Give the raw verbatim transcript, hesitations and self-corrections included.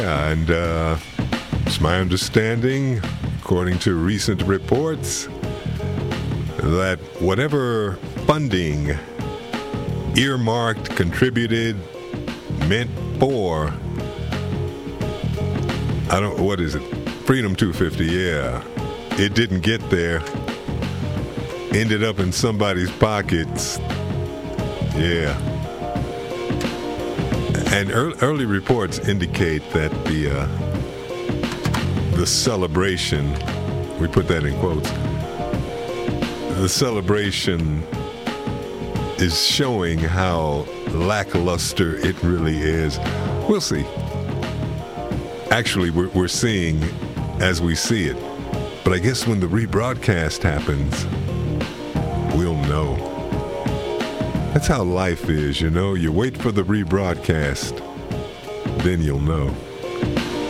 And uh, it's my understanding, according to recent reports, that whatever funding earmarked, contributed, meant for, I don't, what is it? Freedom two fifty, yeah. It didn't get there. Ended up in somebody's pockets. Yeah. And early, early reports indicate that the uh, the celebration, we put that in quotes, the celebration is showing how lackluster it really is. We'll see. Actually, we're, we're seeing as we see it. But I guess when the rebroadcast happens, we'll know. That's how life is, you know. You wait for the rebroadcast, then you'll know.